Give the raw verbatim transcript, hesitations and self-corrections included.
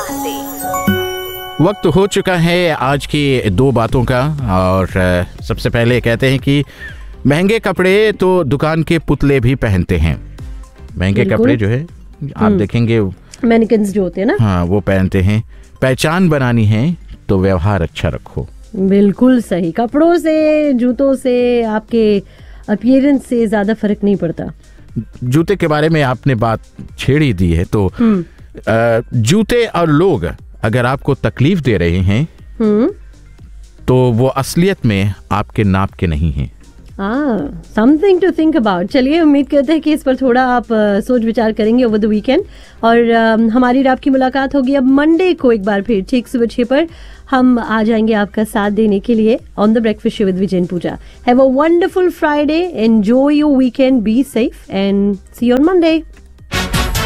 वक्त हो चुका है आज की दो बातों का। और सबसे पहले कहते हैं कि महंगे कपड़े तो दुकान के पुतले भी पहनते हैं। महंगे कपड़े जो है आप देखेंगे मैनिकिन्स जो होते हैं ना, हाँ वो पहनते हैं। पहचान बनानी है तो व्यवहार अच्छा रखो। बिल्कुल सही। कपड़ों से, जूतों से, आपके अपीयरेंस से ज्यादा फर्क नहीं पड़ता। जूते के बारे में आपने बात छेड़ ही दी है तो आ, जूते और लोग अगर आपको तकलीफ दे रहे हैं तो वो असलियत में आपके नाप के नहीं हैं। Something to think about. चलिए, उम्मीद करते हैं कि इस पर थोड़ा आप uh, सोच विचार करेंगे ओवर द वीकेंड। और uh, हमारी और आपकी मुलाकात होगी अब मंडे को एक बार फिर ठीक सुबह छह पर। हम आ जाएंगे आपका साथ देने के लिए on the breakfast show with Vijay and Puja. Have a wonderful Friday, enjoy your weekend, be safe and C you on Monday.